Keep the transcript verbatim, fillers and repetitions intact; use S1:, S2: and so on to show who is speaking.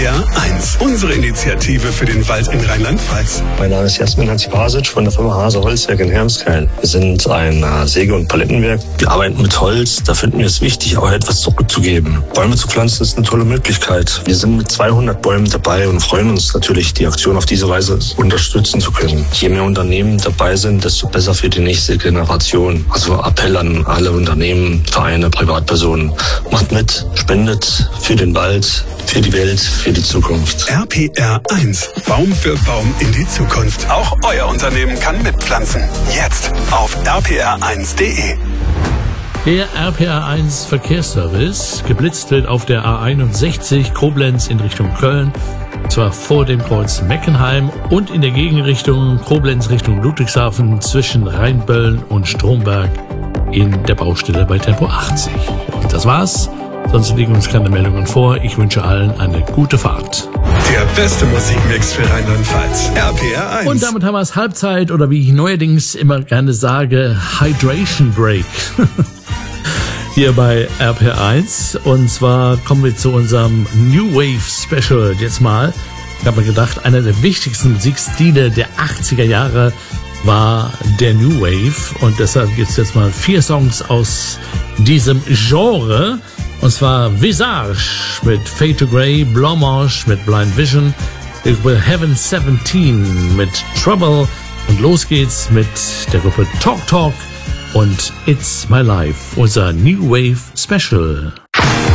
S1: P R eins, unsere Initiative für den Wald in Rheinland-Pfalz.
S2: Mein Name ist Jasmin Hansi-Basic von der Firma Hase Holzwerk in Hermskeil. Wir sind ein Säge- und Palettenwerk. Wir arbeiten mit Holz. Da finden wir es wichtig, auch etwas zurückzugeben. Bäume zu pflanzen ist eine tolle Möglichkeit. Wir sind mit zweihundert Bäumen dabei und freuen uns natürlich, die Aktion auf diese Weise unterstützen zu können. Je mehr Unternehmen dabei sind, desto besser für die nächste Generation. Also Appell an alle Unternehmen, Vereine, Privatpersonen. Macht mit, spendet für den Wald, für die Welt, für die Zukunft.
S1: R P R eins. Baum für Baum in die Zukunft. Auch euer Unternehmen kann mitpflanzen. Jetzt auf r p r eins punkt d e.
S3: Der R P R eins Verkehrsservice. Geblitzt wird auf der A einundsechzig Koblenz in Richtung Köln. Zwar vor dem Kreuz Meckenheim und in der Gegenrichtung Koblenz Richtung Ludwigshafen zwischen Rheinböllen und Stromberg in der Baustelle bei Tempo achtzig. Und das war's. Sonst liegen uns keine Meldungen vor. Ich wünsche allen eine gute Fahrt.
S1: Der beste Musikmix für Rheinland-Pfalz. R P R eins.
S3: Und damit haben wir es Halbzeit oder wie ich neuerdings immer gerne sage, Hydration Break. Hier bei R P R eins. Und zwar kommen wir zu unserem New Wave Special jetzt mal. Ich habe mir gedacht, einer der wichtigsten Musikstile der achtziger Jahre war der New Wave. Und deshalb gibt es jetzt mal vier Songs aus diesem Genre. Und zwar Visage mit Fade to Grey, Blancmange mit Blind Vision, Heaven siebzehn mit Trouble und los geht's mit der Gruppe Talk Talk und It's My Life, unser New Wave Special.